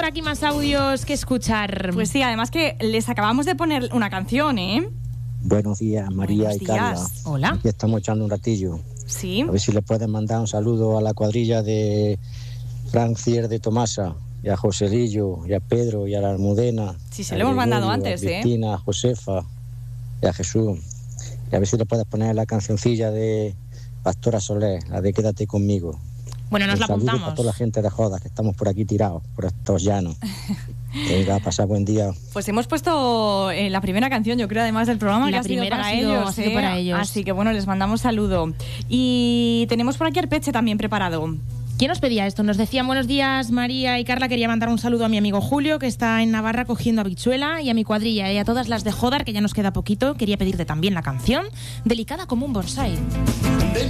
aquí más audios que escuchar. Pues sí, además que les acabamos de poner una canción, ¿eh? Buenos días, María Buenos y Carla. días. Hola. Aquí estamos echando un ratillo. Sí. A ver si le pueden mandar un saludo a la cuadrilla de Francier de Tomasa, y a Joselillo, y a Pedro, y a la Almudena. Sí, se lo hemos mandado antes, a ¿eh? Cristina, a Josefa, y a Jesús. Y a ver si le puedes poner la cancioncilla de Pastora Soler, la de Quédate conmigo. Bueno, nos Un la saludo apuntamos. para toda la gente de Jodas, que estamos por aquí tirados, por estos llanos. Venga, pasad buen día. Pues hemos puesto la primera canción, yo creo, además del programa, La que ha sido primera para ha sido ellos, para ellos. Así que bueno, les mandamos saludo. Y tenemos por aquí Arpeche también preparado. ¿Quién nos pedía esto? Nos decían buenos días, María y Carla. Quería mandar un saludo a mi amigo Julio, que está en Navarra cogiendo habichuela, y a mi cuadrilla y a todas las de Jodar, que ya nos queda poquito. Quería pedirte también la canción Delicada como un bonsai.